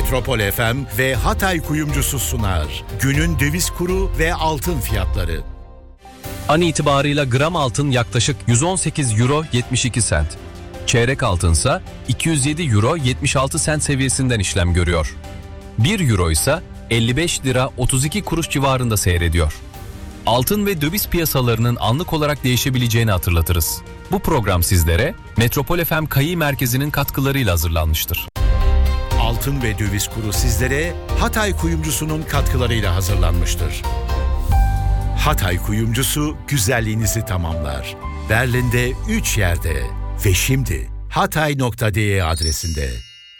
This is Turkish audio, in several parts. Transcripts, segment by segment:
Metropol FM ve Hatay Kuyumcusu sunar. Günün döviz kuru ve altın fiyatları. An itibarıyla gram altın yaklaşık 118 euro 72 sent. Çeyrek altınsa 207 euro 76 sent seviyesinden işlem görüyor. 1 euro ise 55 lira 32 kuruş civarında seyrediyor. Altın ve döviz piyasalarının anlık olarak değişebileceğini hatırlatırız. Bu program sizlere Metropol FM Kayı Merkezi'nin katkılarıyla hazırlanmıştır. Altın ve döviz kuru sizlere Hatay Kuyumcusu'nun katkılarıyla hazırlanmıştır. Hatay Kuyumcusu güzelliğinizi tamamlar. Berlin'de 3 yerde ve şimdi hatay.de adresinde.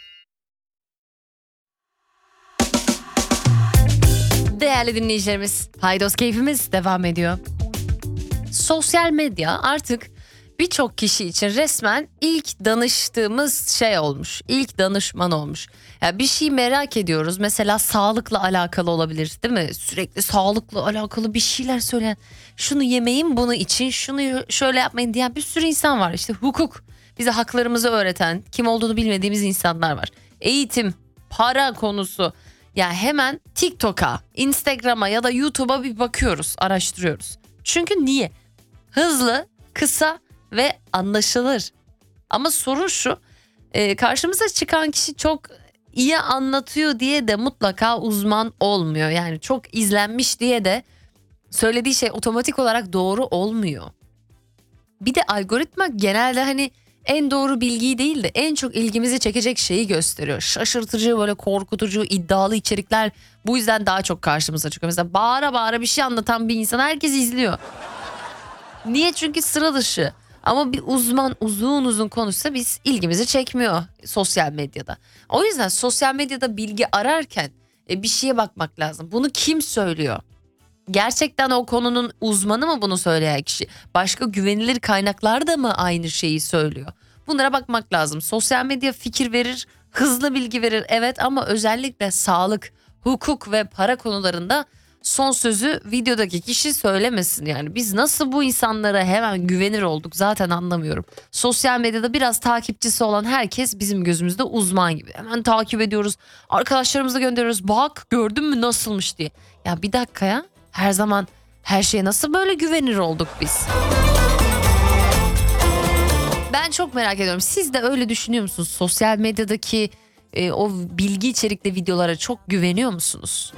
Değerli dinleyicilerimiz, Paydos keyfimiz devam ediyor. Sosyal medya artık birçok kişi için resmen ilk danıştığımız şey olmuş. İlk danışman olmuş. Ya bir şey merak ediyoruz. Mesela sağlıkla alakalı olabilir, değil mi? Sürekli sağlıkla alakalı bir şeyler söyleyen, şunu yemeyin, bunu için, şunu şöyle yapmayın diyen bir sürü insan var. İşte hukuk, bize haklarımızı öğreten, kim olduğunu bilmediğimiz insanlar var. Eğitim, para konusu. Ya hemen TikTok'a, Instagram'a ya da YouTube'a bir bakıyoruz, araştırıyoruz. Çünkü niye? Hızlı, kısa ve anlaşılır. Ama sorun şu, karşımıza çıkan kişi çok iyi anlatıyor diye de mutlaka uzman olmuyor. Yani çok izlenmiş diye de söylediği şey otomatik olarak doğru olmuyor. Bir de algoritma genelde hani en doğru bilgiyi değil de en çok ilgimizi çekecek şeyi gösteriyor. Şaşırtıcı, böyle korkutucu, iddialı içerikler bu yüzden daha çok karşımıza çıkıyor. Mesela bağıra bağıra bir şey anlatan bir insan herkes izliyor. Niye? Çünkü sıra dışı. Ama bir uzman uzun uzun konuşsa biz ilgimizi çekmiyor sosyal medyada. O yüzden sosyal medyada bilgi ararken bir şeye bakmak lazım. Bunu kim söylüyor? Gerçekten o konunun uzmanı mı bunu söyleyen kişi? Başka güvenilir kaynaklar da mı aynı şeyi söylüyor? Bunlara bakmak lazım. Sosyal medya fikir verir, hızlı bilgi verir, evet, ama özellikle sağlık, hukuk ve para konularında son sözü videodaki kişi söylemesin. Yani biz nasıl bu insanlara hemen güvenir olduk zaten anlamıyorum. Sosyal medyada biraz takipçisi olan herkes bizim gözümüzde uzman gibi. Hemen takip ediyoruz, arkadaşlarımıza gönderiyoruz, bak gördün mü nasılmış diye. Ya bir dakika ya, her zaman her şeye nasıl böyle güvenir olduk biz? Ben çok merak ediyorum. Siz de öyle düşünüyor musunuz? Sosyal medyadaki o bilgi içerikli videolara çok güveniyor musunuz?